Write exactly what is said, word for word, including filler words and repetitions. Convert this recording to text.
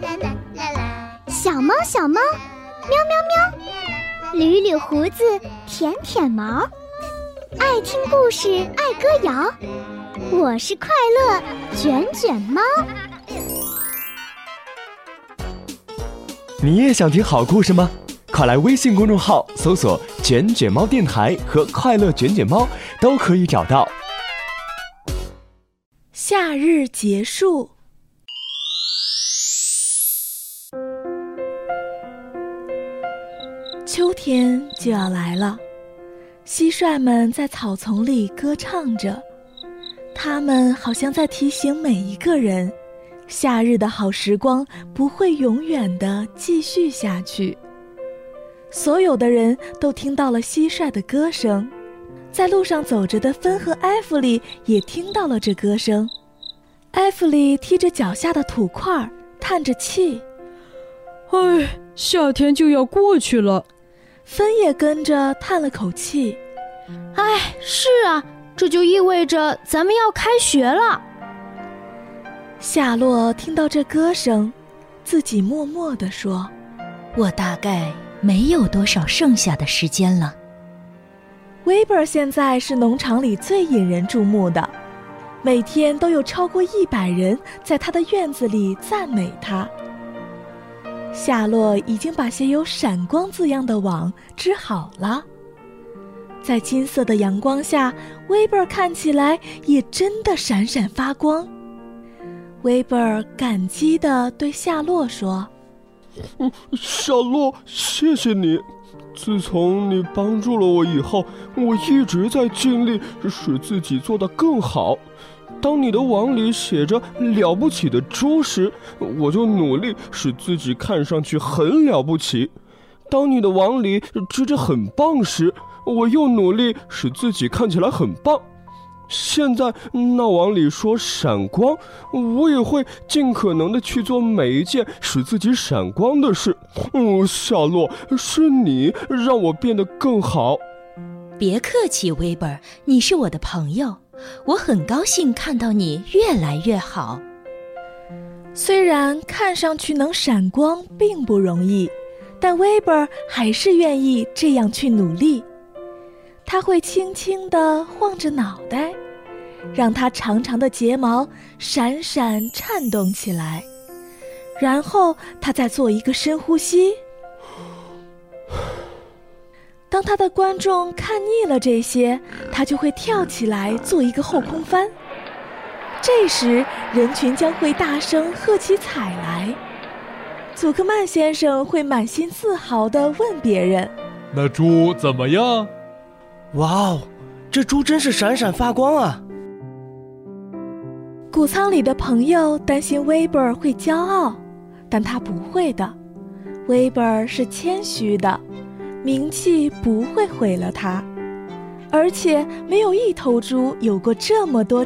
小猫小猫，喵喵喵，捋捋胡子，舔舔毛，爱听故事，爱歌谣，我是快乐卷卷猫。 你也想听好故事吗？快来微信公众号搜索卷卷猫电台和快乐卷卷猫，都可以找到。 夏日结束，秋天就要来了，蟋蟀们在草丛里歌唱着，它们好像在提醒每一个人，夏日的好时光不会永远地继续下去。所有的人都听到了蟋蟀的歌声，在路上走着的芬和艾弗里也听到了这歌声。艾弗里踢着脚下的土块，叹着气： 唉，夏天就要过去了。 芬也跟着叹了口气： 唉，是啊，这就意味着咱们要开学了。 夏洛听到这歌声，自己默默地说： 我大概没有多少剩下的时间了。 威伯现在是农场里最引人注目的，每天都有超过一百人在他的院子里赞美他。夏洛已经把写有闪光字样的网织好了，在金色的阳光下，威伯看起来也真的闪闪发光。威伯感激地对夏洛说： 嗯，夏洛，谢谢你。自从你帮助了我以后，我一直在尽力使自己做得更好。当你的网里写着了不起的猪时，我就努力使自己看上去很了不起。当你的网里织着很棒时，我又努力使自己看起来很棒。现在那网里说闪光，我也会尽可能的去做每一件使自己闪光的事。嗯，夏洛，是你让我变得更好。 别客气，威伯，你是我的朋友，我很高兴看到你越来越好。 虽然看上去能闪光并不容易，但威伯还是愿意这样去努力。他会轻轻地晃着脑袋，让他长长的睫毛闪闪颤动起来，然后他再做一个深呼吸。当他的观众看腻了这些，他就会跳起来做一个后空翻。这时人群将会大声喝起彩来。祖克曼先生会满心自豪地问别人： 那猪怎么样？ 哇哦，这猪真是闪闪发光啊！ 谷仓里的朋友担心威伯会骄傲，但他不会的。威伯是谦虚的，名气不会毁了他，而且没有一头猪有过这么多